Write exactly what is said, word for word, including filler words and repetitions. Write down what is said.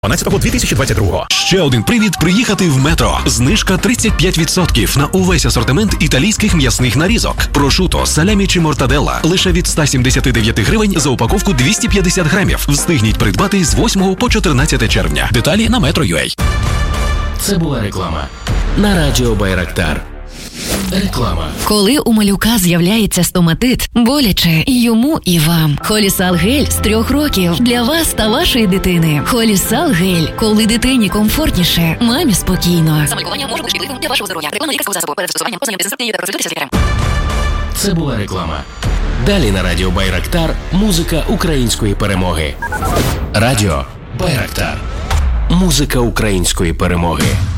дванадцятого дві тисячі двадцять другого. Ще один привід приїхати в Метро. Знижка тридцять п'ять відсотків на увесь асортимент італійських м'ясних нарізок. Прошуто, салямі чи мортаделла лише від сто сімдесят дев'ять гривень за упаковку двісті п'ятдесят грамів. Встигніть придбати з восьмого по чотирнадцяте червня. Деталі на метро крапка ю а. Це була реклама на радіо Байрактар. Реклама. Коли у малюка з'являється стоматит, боляче і йому, і вам. Холісал гель з трьох років для вас та вашої дитини. Холісал гель. Коли дитині комфортніше, мамі спокійно. Самолікування може бути шкідливим для вашого здоров'я. Реклама лікарського засобу. Перед застосуванням позначення дезінфекції та процедури з лікарем. Це була реклама. Далі на радіо Байрактар музика української перемоги. Радіо Байрактар. Музика української перемоги.